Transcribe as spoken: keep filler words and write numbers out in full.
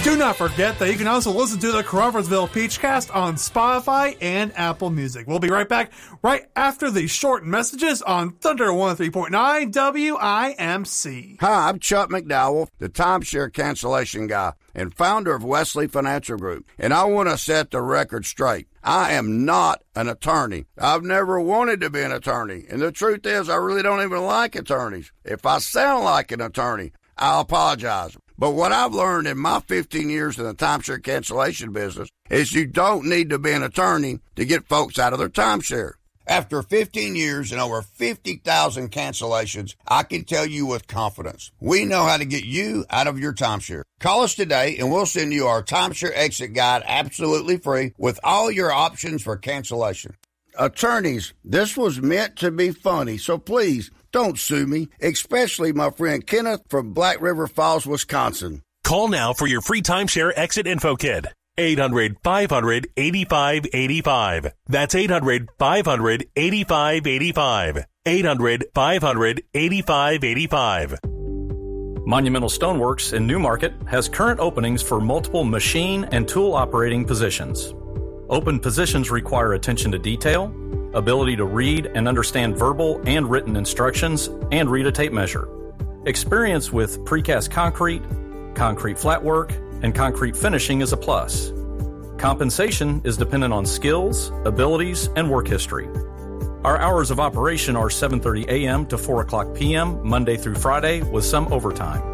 Do not forget that you can also listen to the Crawfordsville Peachcast on Spotify and Apple Music. We'll be right back right after these short messages on Thunder one oh three point nine W I M C. Hi, I'm Chuck McDowell, the timeshare cancellation guy and founder of Wesley Financial Group, and I want to set the record straight. I am not an attorney. I've never wanted to be an attorney, and the truth is I really don't even like attorneys. If I sound like an attorney, I'll apologize. But what I've learned in my fifteen years in the timeshare cancellation business is you don't need to be an attorney to get folks out of their timeshare. After fifteen years and over fifty thousand cancellations, I can tell you with confidence, we know how to get you out of your timeshare. Call us today and we'll send you our timeshare exit guide absolutely free with all your options for cancellation. Attorneys, this was meant to be funny, so please don't sue me, especially my friend Kenneth from Black River Falls, Wisconsin. Call now for your free timeshare exit info kit. eight hundred, five hundred, eighty-five eighty-five. That's eight hundred, five hundred, eighty-five eighty-five. eight hundred, five hundred, eighty-five eighty-five. Monumental Stoneworks in Newmarket has current openings for multiple machine and tool operating positions. Open positions require attention to detail, ability to read and understand verbal and written instructions, and read a tape measure. Experience with precast concrete, concrete flatwork, and concrete finishing is a plus. Compensation is dependent on skills, abilities, and work history. Our hours of operation are seven thirty a.m. to four o'clock p.m. Monday through Friday with some overtime.